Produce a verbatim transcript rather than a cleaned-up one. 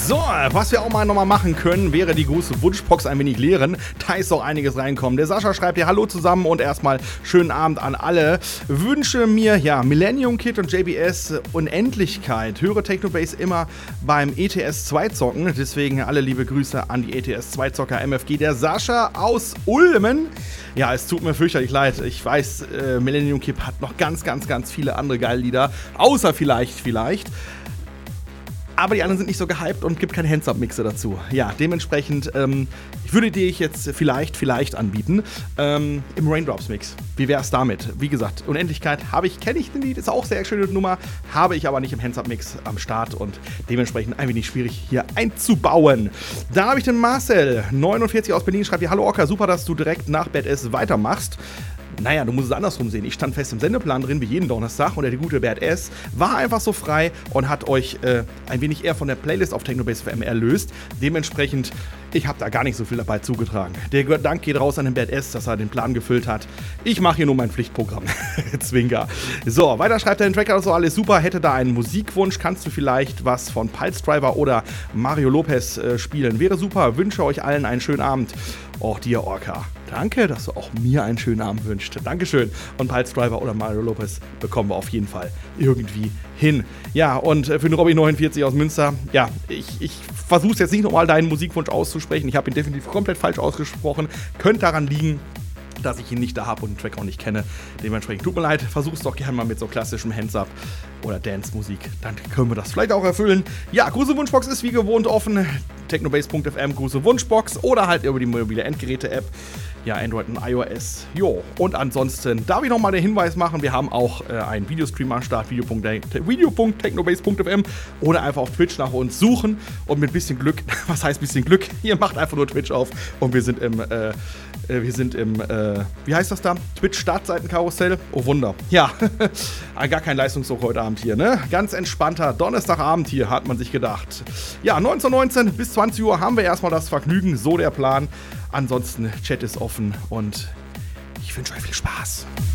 So, was wir auch mal nochmal machen können, wäre die große Wunschbox ein wenig leeren. Da ist auch einiges reinkommen. Der Sascha schreibt hier Hallo zusammen und erstmal schönen Abend an alle. Wünsche mir, ja, Millennium Kid und J B S Unendlichkeit. Höre Technobase immer beim E T S zwei zocken. Deswegen alle liebe Grüße an die E T S zwei Zocker M F G. Der Sascha aus Ulmen. Ja, es tut mir fürchterlich leid. Ich weiß, äh, Millennium Kid hat noch ganz, ganz, ganz viele andere geile Lieder. Außer vielleicht, vielleicht. Aber die anderen sind nicht so gehypt und gibt keine Hands-Up-Mixe dazu. Ja, dementsprechend, ähm, ich würde dir jetzt vielleicht, vielleicht anbieten, ähm, im Raindrops-Mix. Wie wär's damit? Wie gesagt, Unendlichkeit habe ich, kenne ich den Lied, ist auch sehr schöne Nummer, habe ich aber nicht im Hands-Up-Mix am Start und dementsprechend ein wenig schwierig hier einzubauen. Dann habe ich den Marcel, neunundvierzig aus Berlin, schreibt hier, hallo Ocker, super, dass du direkt nach Badass weitermachst. Naja, du musst es andersrum sehen. Ich stand fest im Sendeplan drin, wie jeden Donnerstag, und der gute Badass war einfach so frei und hat euch äh, ein wenig eher von der Playlist auf Technobase F M erlöst. Dementsprechend, ich habe da gar nicht so viel dabei zugetragen. Der Dank geht raus an den Badass, dass er den Plan gefüllt hat. Ich mache hier nur mein Pflichtprogramm. Zwinker. So, weiter schreibt er den Tracker, so alles super. Hätte da einen Musikwunsch, kannst du vielleicht was von Pulse Driver oder Mario Lopez äh, spielen. Wäre super, wünsche euch allen einen schönen Abend. Auch dir, Orca. Danke, dass du auch mir einen schönen Abend wünschst. Dankeschön. Und Pulse Driver oder Mario Lopez bekommen wir auf jeden Fall irgendwie hin. Ja, und für den Robby neunundvierzig aus Münster, ja, ich, ich versuche jetzt nicht nochmal deinen Musikwunsch auszusprechen. Ich habe ihn definitiv komplett falsch ausgesprochen. Könnte daran liegen, dass ich ihn nicht da habe und den Track auch nicht kenne. Dementsprechend tut mir leid, versuch's doch gerne mal mit so klassischem Hands-Up oder Dance-Musik. Dann können wir das vielleicht auch erfüllen. Ja, Grüße Wunschbox ist wie gewohnt offen. technobase punkt f m, Grüße Wunschbox oder halt über die mobile Endgeräte-App. Ja, Android und iOS. Jo, und ansonsten darf ich nochmal den Hinweis machen, wir haben auch äh, einen Videostream am Start, video punkt technobase punkt f m oder einfach auf Twitch nach uns suchen und mit bisschen Glück, was heißt bisschen Glück? Ihr macht einfach nur Twitch auf und wir sind im, äh, wir sind im, äh, wie heißt das da? Twitch-Startseitenkarussell. Oh Wunder. Ja, gar kein Leistungsdruck heute Abend hier, ne? Ganz entspannter Donnerstagabend hier, hat man sich gedacht. Ja, neunzehn Uhr neunzehn bis zwanzig Uhr haben wir erstmal das Vergnügen, so der Plan. Ansonsten, Chat ist offen und ich wünsche euch viel Spaß.